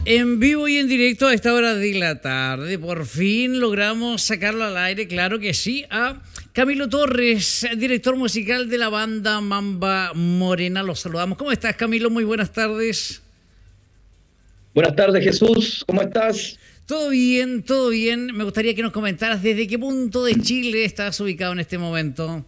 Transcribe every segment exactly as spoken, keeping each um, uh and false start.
En vivo y en directo a esta hora de la tarde, por fin logramos sacarlo al aire, claro que sí, a Camilo Torres, director musical de la banda Mamba Morena. Los saludamos. ¿Cómo estás, Camilo? Muy buenas tardes. Buenas tardes, Jesús. ¿Cómo estás? Todo bien, todo bien. Me gustaría que nos comentaras desde qué punto de Chile estás ubicado en este momento.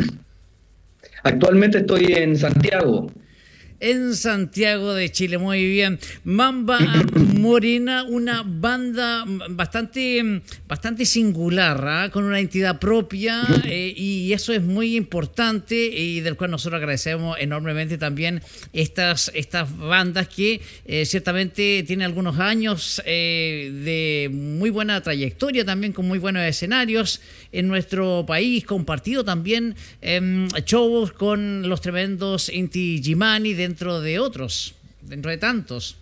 Actualmente estoy en Santiago. En Santiago de Chile, muy bien. Mamba Morena, una banda bastante, bastante singular, ¿eh? Con una entidad propia, eh, y eso es muy importante y del cual nosotros agradecemos enormemente también estas, estas bandas que eh, ciertamente tienen algunos años eh, de muy buena trayectoria, también con muy buenos escenarios en nuestro país, compartido también eh, shows con los tremendos Inti Illimani dentro de otros, dentro de tantos.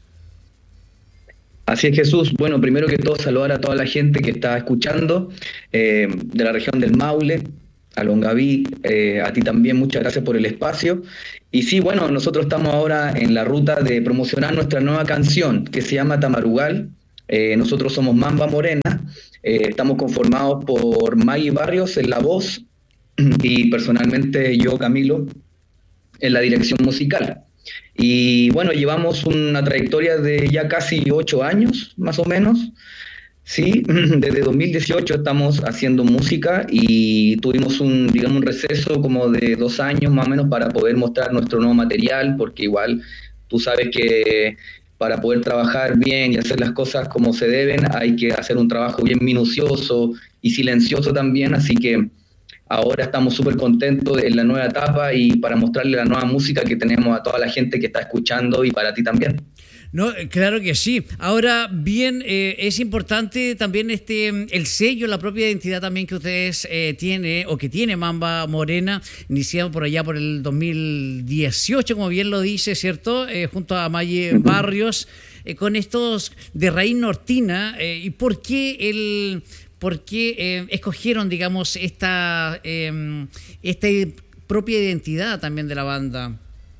Así es, Jesús. Bueno, primero que todo, saludar a toda la gente que está escuchando eh, de la región del Maule, a Longaví, eh, a ti también, muchas gracias por el espacio. Y sí, bueno, nosotros estamos ahora en la ruta de promocionar nuestra nueva canción que se llama Tamarugal. Eh, nosotros somos Mamba Morena, eh, estamos conformados por Maggie Barrios en la voz y personalmente yo, Camilo, en la dirección musical. Y bueno, llevamos una trayectoria de ya casi ocho años, más o menos. Sí, desde dos mil dieciocho estamos haciendo música y tuvimos un, digamos, un receso como de dos años más o menos para poder mostrar nuestro nuevo material, porque igual tú sabes que para poder trabajar bien y hacer las cosas como se deben hay que hacer un trabajo bien minucioso y silencioso también, así que ahora estamos súper contentos en la nueva etapa y para mostrarle la nueva música que tenemos a toda la gente que está escuchando y para ti también. No, claro que sí. Ahora bien, eh, es importante también este el sello, la propia identidad también que ustedes eh, tienen o que tiene Mamba Morena, iniciado por allá por el dos mil dieciocho, como bien lo dice, ¿cierto? Eh, junto a Maye Barrios, eh, con estos de raíz nortina. Eh, ¿Y por qué el por qué eh, escogieron, digamos, esta eh, esta propia identidad también de la banda?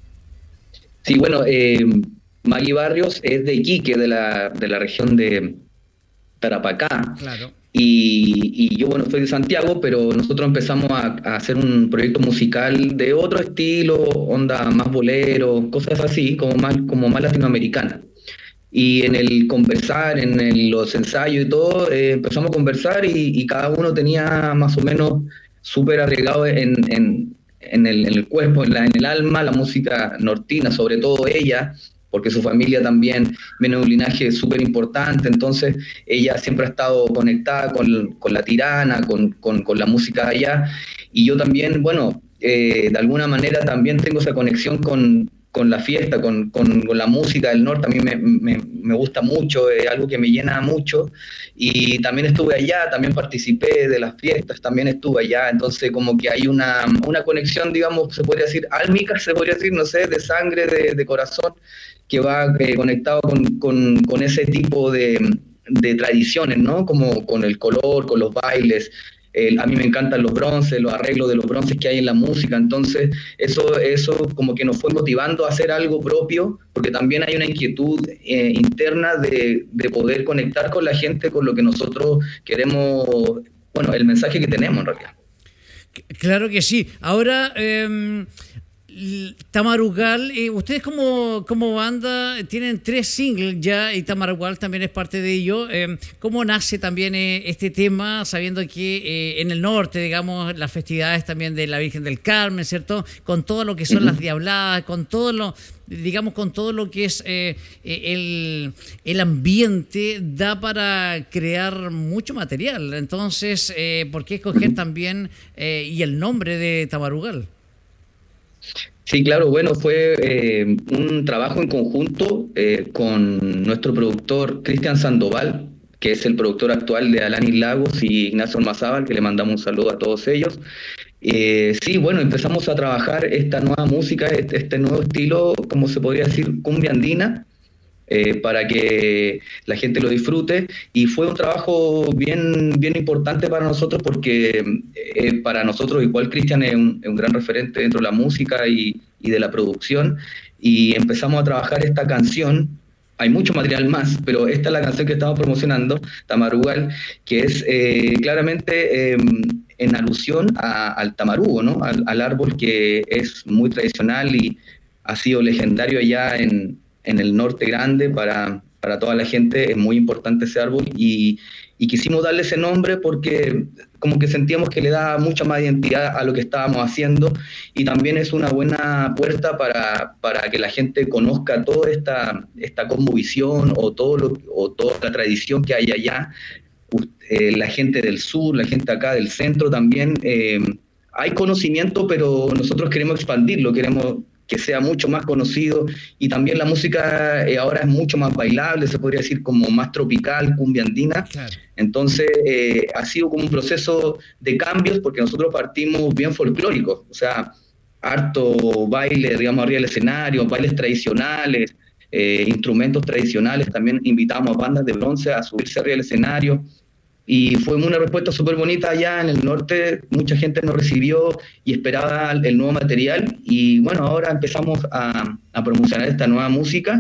Sí, bueno, eh, Maggie Barrios es de Iquique, de la, de la región de Tarapacá. Claro. Y, y yo, bueno, soy de Santiago, pero nosotros empezamos a, a hacer un proyecto musical de otro estilo, onda más bolero, cosas así, como más, como más latinoamericana. Y en el conversar, en el, los ensayos y todo, eh, empezamos a conversar y, y cada uno tenía más o menos súper arreglado en, en, en, el, en el cuerpo, en, la, en el alma, la música nortina, sobre todo ella, porque su familia también viene de un linaje súper importante, entonces ella siempre ha estado conectada con, con la tirana, con, con, con la música de allá, y yo también, bueno, eh, de alguna manera también tengo esa conexión con, con la fiesta, con, con, con la música del norte, a mí me, me, me gusta mucho, es algo que me llena mucho, y también estuve allá, también participé de las fiestas, también estuve allá, entonces como que hay una, una conexión, digamos, se podría decir, álmica, se podría decir, no sé, de sangre, de, de corazón, que va eh, conectado con, con, con ese tipo de, de tradiciones, ¿no? Como con el color, con los bailes. Eh, a mí me encantan los bronces, los arreglos de los bronces que hay en la música, entonces eso, eso como que nos fue motivando a hacer algo propio, porque también hay una inquietud eh, interna de, de poder conectar con la gente, con lo que nosotros queremos, bueno, el mensaje que tenemos en realidad. Claro que sí. Ahora... Eh... Tamarugal, eh, ustedes como, como banda tienen tres singles ya y Tamarugal también es parte de ello. Eh, ¿Cómo nace también eh, este tema, sabiendo que eh, en el norte, digamos, las festividades también de la Virgen del Carmen, ¿cierto? Con todo lo que son uh-huh. las diabladas, con todo lo, digamos, con todo lo que es eh, el, el ambiente, da para crear mucho material. Entonces, eh, ¿por qué escoger uh-huh. también eh, y el nombre de Tamarugal? Sí, claro, bueno, fue eh, un trabajo en conjunto eh, con nuestro productor Cristian Sandoval, que es el productor actual de Alanis Lagos y Ignacio Ormazábal, que le mandamos un saludo a todos ellos. Eh, sí, bueno, empezamos a trabajar esta nueva música, este, este nuevo estilo, como se podría decir, cumbia andina, eh, para que la gente lo disfrute, y fue un trabajo bien, bien importante para nosotros porque eh, para nosotros igual Cristian es un, es un gran referente dentro de la música y, y de la producción, y empezamos a trabajar esta canción hay mucho material más, pero esta es la canción que estamos promocionando, Tamarugal, que es eh, claramente eh, en alusión a, al tamarugo, ¿no? Al, al árbol que es muy tradicional y ha sido legendario allá en, en el norte grande para, para toda la gente, es muy importante ese árbol y, y quisimos darle ese nombre porque como que sentíamos que le da mucha más identidad a lo que estábamos haciendo y también es una buena puerta para, para que la gente conozca toda esta, esta cosmovisión o, todo lo, o toda la tradición que hay allá. Eh, la gente del sur, la gente acá del centro también, eh, hay conocimiento, pero nosotros queremos expandirlo, queremos que sea mucho más conocido y también la música eh, ahora es mucho más bailable, se podría decir como más tropical, cumbia andina. Claro. Entonces eh, ha sido como un proceso de cambios porque nosotros partimos bien folclóricos, o sea, harto baile, digamos, arriba del escenario, bailes tradicionales, eh, instrumentos tradicionales, también invitamos a bandas de bronce a subirse arriba del escenario. Y fue una respuesta súper bonita allá en el norte, mucha gente nos recibió y esperaba el nuevo material y bueno, ahora empezamos a, a promocionar esta nueva música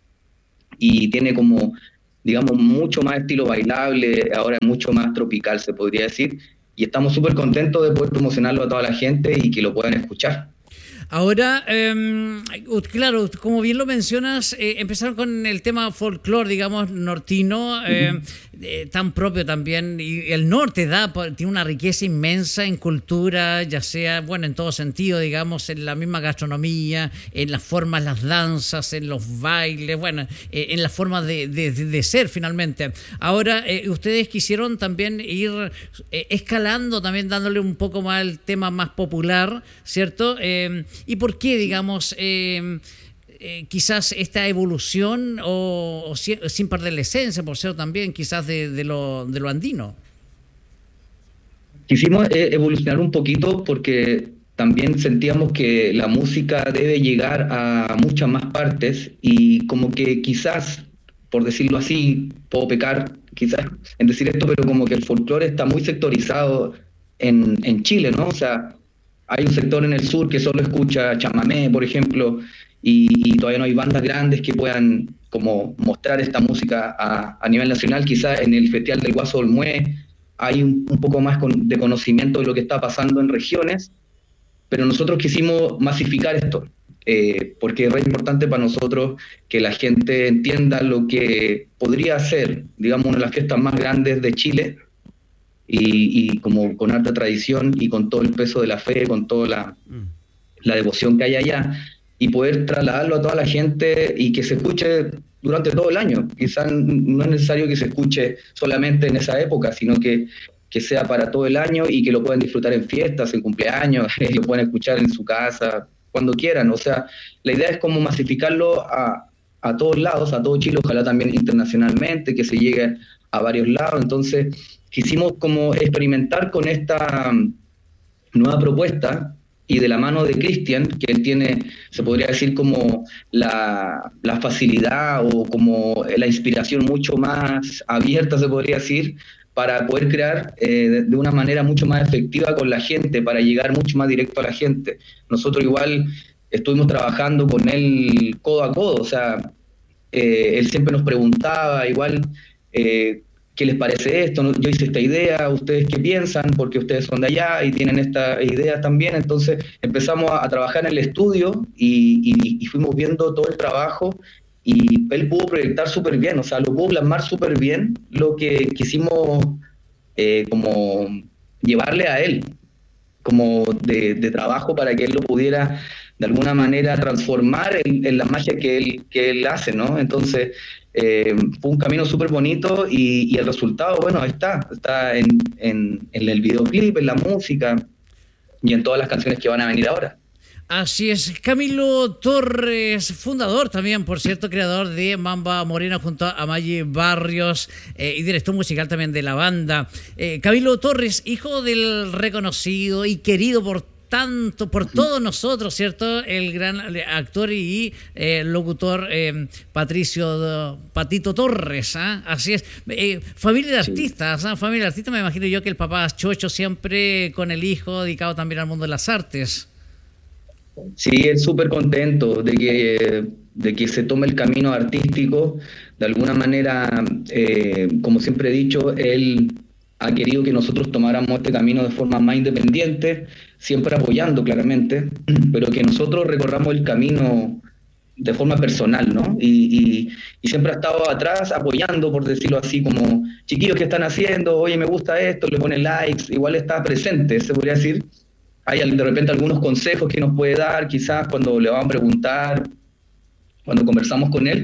y tiene como, digamos, mucho más estilo bailable, ahora es mucho más tropical se podría decir y estamos súper contentos de poder promocionarlo a toda la gente y que lo puedan escuchar. Ahora, eh, claro, como bien lo mencionas, eh, empezaron con el tema folclore, digamos, nortino, eh, uh-huh. eh, tan propio también, y el norte da tiene una riqueza inmensa en cultura, ya sea, bueno, en todo sentido, digamos, en la misma gastronomía, en las formas, las danzas, en los bailes, bueno, eh, en las formas de, de, de ser finalmente. Ahora, eh, ustedes quisieron también ir eh, escalando, también dándole un poco más al tema más popular, ¿cierto? Eh, ¿Y por qué, digamos, eh, eh, quizás esta evolución o, o si, sin perder la esencia, por ser también quizás de, de, lo, de lo andino? Quisimos eh, evolucionar un poquito porque también sentíamos que la música debe llegar a muchas más partes y como que quizás, por decirlo así, puedo pecar quizás en decir esto, pero como que el folclore está muy sectorizado en, en Chile, ¿no? O sea, hay un sector en el sur que solo escucha chamamé, por ejemplo, y, y todavía no hay bandas grandes que puedan como mostrar esta música a, a nivel nacional. Quizás en el Festival del Guaso Olmué hay un, un poco más con, de conocimiento de lo que está pasando en regiones, pero nosotros quisimos masificar esto, eh, porque es re importante para nosotros que la gente entienda lo que podría ser, digamos, una de las fiestas más grandes de Chile, Y, y como con alta tradición y con todo el peso de la fe, con toda la, la devoción que hay allá, y poder trasladarlo a toda la gente y que se escuche durante todo el año. Quizás no es necesario que se escuche solamente en esa época, sino que, que sea para todo el año y que lo puedan disfrutar en fiestas, en cumpleaños, lo puedan escuchar en su casa, cuando quieran. O sea, la idea es como masificarlo a, a todos lados, a todo Chile, ojalá también internacionalmente, que se llegue a varios lados. Entonces, quisimos como experimentar con esta nueva propuesta y de la mano de Cristian, que él tiene, se podría decir como la, la facilidad o como la inspiración mucho más abierta, se podría decir, para poder crear eh, de, de una manera mucho más efectiva con la gente, para llegar mucho más directo a la gente. Nosotros igual estuvimos trabajando con él codo a codo, o sea, eh, él siempre nos preguntaba, igual, eh, ¿qué les parece esto? Yo hice esta idea, ¿ustedes qué piensan? Porque ustedes son de allá y tienen esta idea también. Entonces empezamos a, a trabajar en el estudio y, y, y fuimos viendo todo el trabajo y él pudo proyectar súper bien, o sea, lo pudo plasmar súper bien lo que quisimos eh, como llevarle a él, como de, de trabajo para que él lo pudiera de alguna manera transformar en, en la magia que él, que él hace, ¿no? Entonces, eh, fue un camino súper bonito y, y el resultado, bueno, está, está en, en, en el videoclip, en la música y en todas las canciones que van a venir ahora. Así es, Camilo Torres, fundador también, por cierto, creador de Mamba Morena junto a Maggie Barrios eh, y director musical también de la banda. Eh, Camilo Torres, hijo del reconocido y querido por tanto, por todos nosotros, ¿cierto? El gran actor y eh, locutor eh, Patricio Patito Torres, ¿eh? Así es. Eh, familia de artistas, ¿eh? Familia de artistas, me imagino yo que el papá Chocho siempre con el hijo dedicado también al mundo de las artes. Sí, es súper contento de que de que se tome el camino artístico. De alguna manera, eh, como siempre he dicho, él ha querido que nosotros tomáramos este camino de forma más independiente, siempre apoyando claramente, pero que nosotros recorramos el camino de forma personal, ¿no? Y, y, y siempre ha estado atrás apoyando, por decirlo así, como chiquillos que están haciendo, oye, me gusta esto, le ponen likes, igual está presente, se podría decir. Hay de repente algunos consejos que nos puede dar, quizás cuando le van a preguntar, cuando conversamos con él,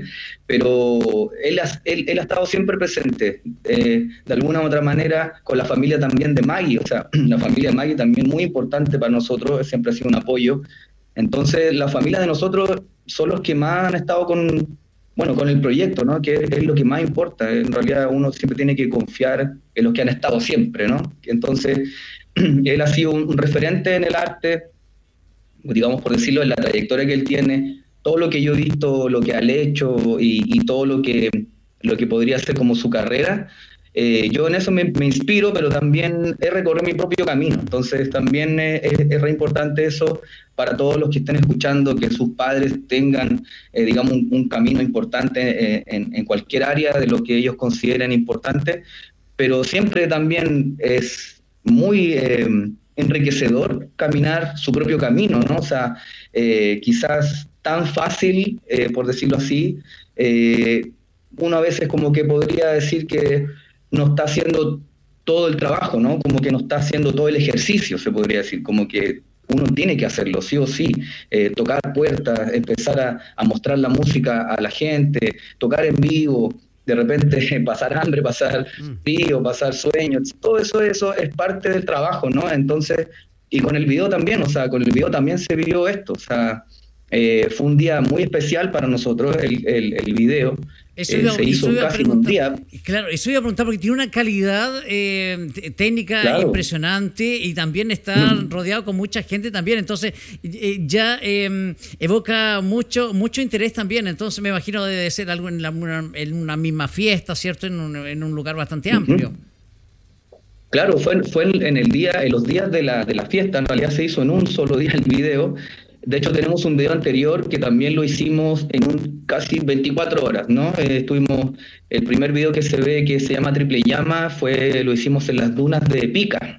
pero él ha, él, él ha estado siempre presente, eh, de alguna u otra manera, con la familia también de Maggie, o sea, la familia de Maggie también muy importante para nosotros, siempre ha sido un apoyo. Entonces, la familia de nosotros son los que más han estado con, bueno, con el proyecto, ¿no? Que es, es lo que más importa. En realidad, uno siempre tiene que confiar en los que han estado siempre, ¿no? Entonces, él ha sido un, un referente en el arte, digamos, por decirlo, en la trayectoria que él tiene, todo lo que yo he visto, lo que ha hecho y, y todo lo que, lo que podría ser como su carrera. Eh, yo en eso me, me inspiro, pero también he recorrido mi propio camino. Entonces también es, es, es re importante eso para todos los que estén escuchando, que sus padres tengan, eh, digamos, un, un camino importante eh, en, en cualquier área de lo que ellos consideren importante, pero siempre también es muy eh, enriquecedor caminar su propio camino, ¿no? O sea, eh, quizás tan fácil, eh, por decirlo así, eh, uno a veces como que podría decir que no está haciendo todo el trabajo, ¿no? Como que no está haciendo todo el ejercicio, se podría decir, como que uno tiene que hacerlo, sí o sí, eh, tocar puertas, empezar a, a mostrar la música a la gente, tocar en vivo, de repente pasar hambre, pasar frío, pasar sueños, todo eso, eso es parte del trabajo, ¿no? Entonces, y con el video también, o sea, con el video también se vivió esto, o sea, eh, fue un día muy especial para nosotros el, el, el video. Eso iba, eh, se hizo casi un día. Claro, eso iba a preguntar porque tiene una calidad eh, técnica claro. impresionante y también está mm. rodeado con mucha gente también, entonces eh, ya eh, evoca mucho mucho interés también, entonces me imagino debe ser algo en, la, una, en una misma fiesta, ¿cierto? En un, en un lugar bastante amplio. Uh-huh. Claro, fue, fue en el día, en los días de la, de la fiesta, en realidad se hizo en un solo día el video. De hecho, tenemos un video anterior que también lo hicimos en un casi veinticuatro horas, ¿no? Eh, estuvimos, el primer video que se ve, que se llama Triple Llama, fue, lo hicimos en las dunas de Pica.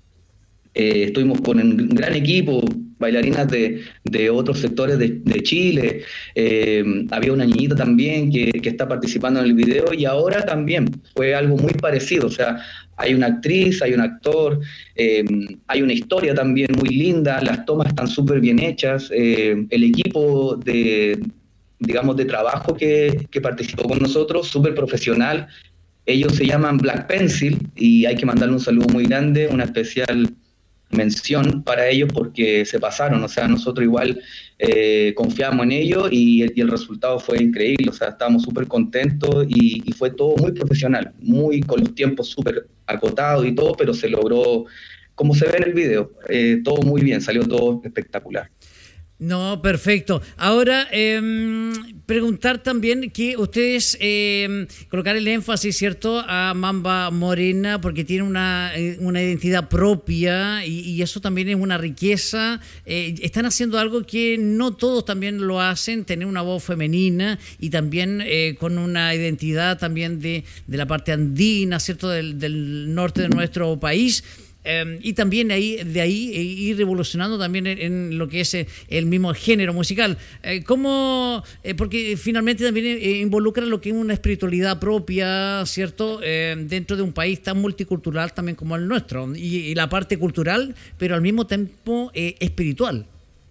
Eh, estuvimos con un gran equipo, bailarinas de, de otros sectores de, de Chile. Eh, había una niñita también que, que está participando en el video y ahora también fue algo muy parecido, o sea, hay una actriz, hay un actor, eh, hay una historia también muy linda, las tomas están súper bien hechas, eh, el equipo de, digamos, de trabajo que, que participó con nosotros, súper profesional, ellos se llaman Black Pencil y hay que mandarle un saludo muy grande, una especial mención para ellos porque se pasaron, o sea, nosotros igual eh, confiamos en ellos y, y el resultado fue increíble, o sea, estábamos súper contentos y, y fue todo muy profesional, muy con los tiempos súper acotados y todo, pero se logró, como se ve en el video, eh, todo muy bien, salió todo espectacular. No, perfecto. Ahora, eh, preguntar también que ustedes eh, colocar el énfasis, ¿cierto?, a Mamba Morena, porque tiene una, una identidad propia y, y eso también es una riqueza. Eh, están haciendo algo que no todos también lo hacen, tener una voz femenina y también eh, con una identidad también de, de la parte andina, ¿cierto?, del, del norte de nuestro país. Eh, y también ahí, de ahí eh, ir evolucionando también en, en lo que es eh, el mismo género musical. Eh, ¿cómo, eh, porque finalmente también eh, involucra lo que es una espiritualidad propia, ¿cierto? Eh, dentro de un país tan multicultural también como el nuestro. Y, y la parte cultural, pero al mismo tiempo eh, espiritual.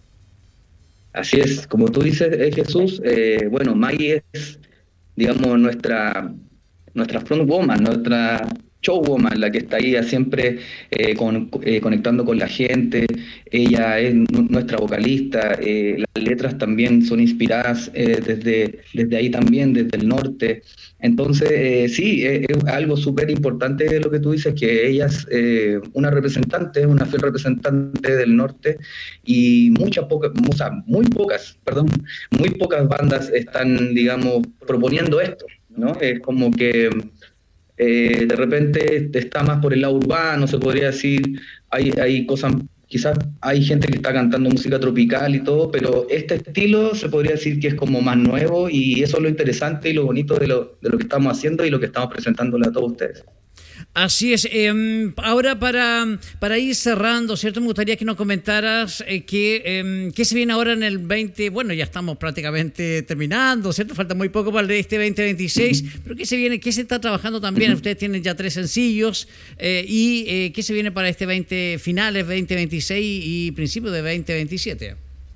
Así es, como tú dices, eh, Jesús, eh, bueno, Maggie es, digamos, nuestra, nuestra frontwoman, nuestra showwoman, la que está ahí siempre eh, con, eh, conectando con la gente. Ella es n- nuestra vocalista, eh, las letras también son inspiradas eh, desde, desde ahí también, desde el norte. Entonces, eh, sí, es, es algo súper importante de lo que tú dices, que ella es eh, una representante, una fiel representante del norte, y muchas pocas, o sea, muy pocas, perdón, muy pocas bandas están, digamos, proponiendo esto, ¿no? Es como que Eh, de repente está más por el lado urbano, se podría decir, hay, hay cosas quizás hay gente que está cantando música tropical y todo, pero este estilo se podría decir que es como más nuevo y eso es lo interesante y lo bonito de lo, de lo que estamos haciendo y lo que estamos presentándole a todos ustedes. Así es. Eh, ahora para, para ir cerrando, ¿cierto? Me gustaría que nos comentaras eh, qué, eh, qué se viene ahora en el veinte, bueno, ya estamos prácticamente terminando, ¿cierto? Falta muy poco para este veinte veintiséis, uh-huh. pero ¿qué se viene? ¿Qué se está trabajando también? Uh-huh. Ustedes tienen ya tres sencillos eh, y eh, ¿qué se viene para este veinte, finales veinte veintiséis y principios de veinte veintisiete?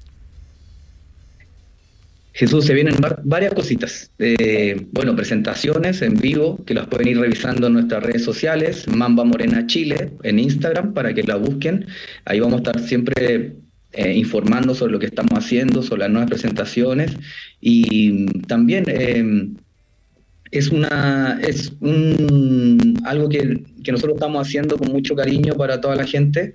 Jesús, se vienen varias cositas. Eh, bueno, presentaciones en vivo, que las pueden ir revisando en nuestras redes sociales, Mamba Morena Chile, en Instagram, para que la busquen. Ahí vamos a estar siempre eh, informando sobre lo que estamos haciendo, sobre las nuevas presentaciones. Y también eh, es una es un, algo que, que nosotros estamos haciendo con mucho cariño para toda la gente.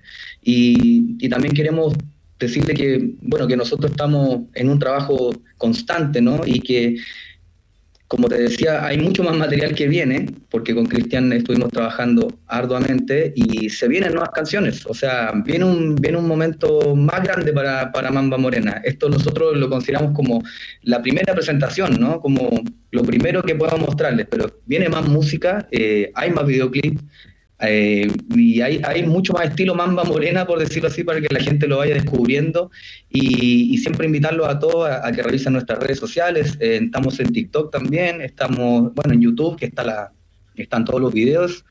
Y, y también queremos decirle que, bueno, que nosotros estamos en un trabajo constante, ¿no? Y que, como te decía, hay mucho más material que viene, porque con Cristian estuvimos trabajando arduamente y se vienen nuevas canciones. O sea, viene un, viene un momento más grande para, para Mamba Morena. Esto nosotros lo consideramos como la primera presentación, ¿no? Como lo primero que podamos mostrarles, pero viene más música, eh, hay más videoclips, Eh, y hay, hay mucho más estilo Mamba Morena, por decirlo así, para que la gente lo vaya descubriendo y, y siempre invitarlos a todos a, a que revisen nuestras redes sociales. Eh, estamos en TikTok también, estamos, bueno, en YouTube, que está la, están todos los videos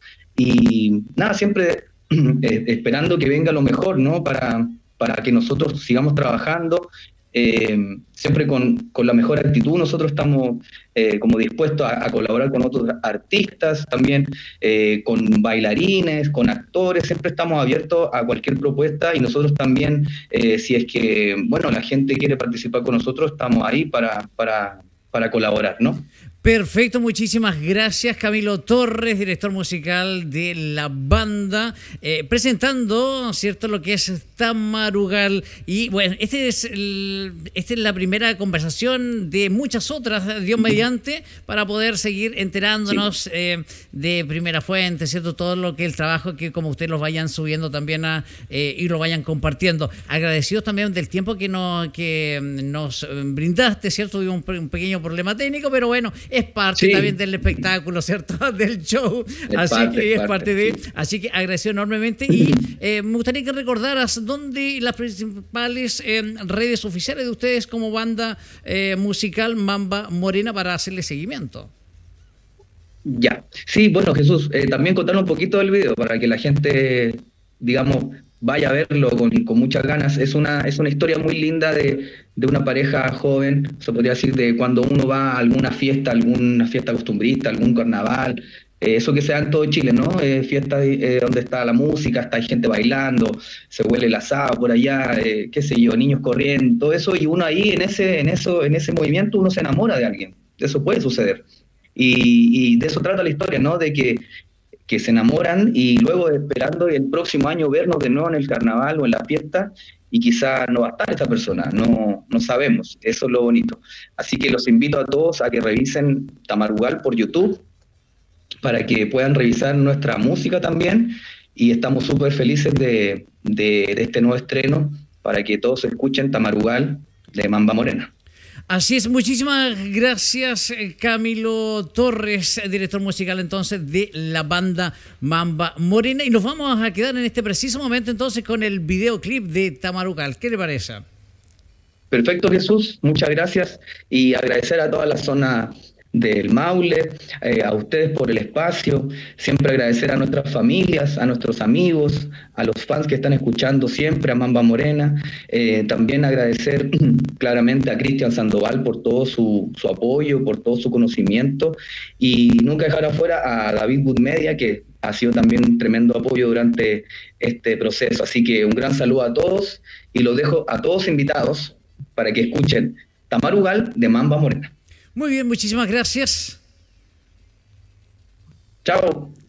y nada, siempre eh, esperando que venga lo mejor, ¿no? Para, para que nosotros sigamos trabajando. Eh, siempre con, con la mejor actitud. Nosotros estamos eh, como dispuestos a, a colaborar con otros artistas también, eh, con bailarines, con actores, siempre estamos abiertos a cualquier propuesta y nosotros también, eh, si es que, bueno, la gente quiere participar con nosotros, estamos ahí para, para, para colaborar, ¿no? Perfecto, muchísimas gracias Camilo Torres, director musical de la banda, eh, presentando, ¿cierto?, lo que es Tamarugal. Y bueno, este es el, esta es la primera conversación de muchas otras, Dios mediante, para poder seguir enterándonos sí. eh, de primera fuente, ¿cierto?, todo lo que el trabajo que como ustedes los vayan subiendo también a, eh, y lo vayan compartiendo. Agradecidos también del tiempo que, no, que nos brindaste, ¿cierto? Tuvimos un, un pequeño problema técnico, pero bueno, es parte sí. también del espectáculo, ¿cierto? Del show. Es así parte, que es parte, parte de. Sí. Así que agradecido enormemente. Y eh, me gustaría que recordaras dónde las principales eh, redes oficiales de ustedes como banda eh, musical Mamba Morena para hacerle seguimiento. Ya. Sí, bueno, Jesús, eh, también contar un poquito del video para que la gente, digamos, vaya a verlo con, con muchas ganas. Es una, es una historia muy linda de, de una pareja joven, se podría decir, de cuando uno va a alguna fiesta, alguna fiesta costumbrista, algún carnaval, eh, eso que se da en todo Chile, ¿no? Eh, fiesta eh, donde está la música, está hay gente bailando, se huele el asado por allá, eh, qué sé yo, niños corriendo, todo eso, y uno ahí en ese, en eso, en ese movimiento uno se enamora de alguien. Eso puede suceder. Y, y de eso trata la historia, ¿no? De que que se enamoran y luego esperando el próximo año vernos de nuevo en el carnaval o en la fiesta y quizá no va a estar esta persona, no, no sabemos, eso es lo bonito. Así que los invito a todos a que revisen Tamarugal por YouTube para que puedan revisar nuestra música también y estamos súper felices de, de, de este nuevo estreno para que todos escuchen Tamarugal de Mamba Morena. Así es, muchísimas gracias Camilo Torres, director musical entonces de la banda Mamba Morena, y nos vamos a quedar en este preciso momento entonces con el videoclip de Tamarugal. ¿Qué le parece? Perfecto, Jesús, muchas gracias y agradecer a toda la zona del Maule, eh, a ustedes por el espacio, siempre agradecer a nuestras familias, a nuestros amigos, a los fans que están escuchando siempre a Mamba Morena, eh, también agradecer claramente a Cristian Sandoval por todo su, su apoyo, por todo su conocimiento y nunca dejar afuera a David Wood Media, que ha sido también un tremendo apoyo durante este proceso, así que un gran saludo a todos y los dejo a todos invitados para que escuchen Tamarugal de Mamba Morena. Muy bien, muchísimas gracias. Chao.